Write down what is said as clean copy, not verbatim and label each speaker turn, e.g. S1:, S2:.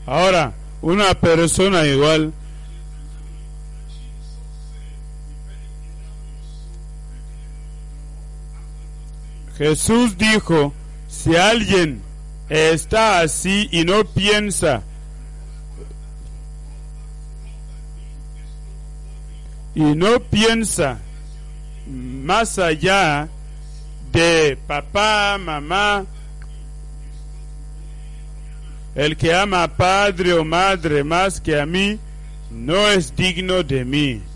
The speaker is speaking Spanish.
S1: Ahora, una persona igual, Jesús dijo, si alguien está así y no piensa más allá de papá, mamá, el que ama a padre o madre más que a mí, no es digno de mí.